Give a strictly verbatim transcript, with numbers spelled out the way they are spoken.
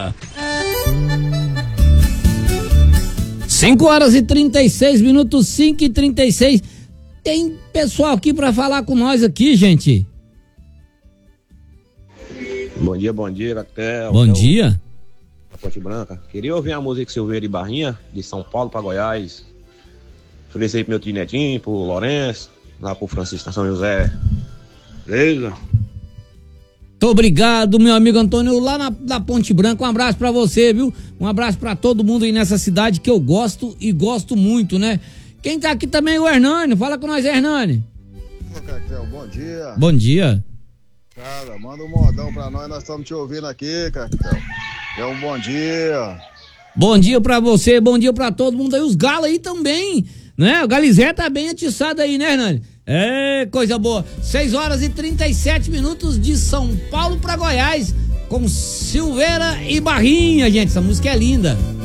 Barrinha. cinco horas e trinta e seis minutos, cinco e trinta e seis. Tem pessoal aqui pra falar com nós aqui, gente. Bom dia, bom dia, Cactel. Bom dia. Ponte Branca. Queria ouvir a música Silveira e Barrinha, de São Paulo para Goiás. Ofereci pro meu tio Netinho, pro Lourenço, lá pro Francisco São José. Beleza? Muito obrigado, meu amigo Antônio, lá na, na Ponte Branca. Um abraço pra você, viu? Um abraço pra todo mundo aí nessa cidade que eu gosto e gosto muito, né? Quem tá aqui também é o Hernani. Fala com nós, Hernani. Ô, Cactel, bom dia. Bom dia. Cara, manda um modão pra nós, nós estamos te ouvindo aqui, Cactel. É um bom dia. Bom dia pra você, bom dia pra todo mundo aí. Os galos aí também, né? O Galizé tá bem atiçado aí, né, Hernani? É, coisa boa. seis horas e trinta e sete minutos de São Paulo pra Goiás, com Silveira e Barrinha, gente. Essa música é linda.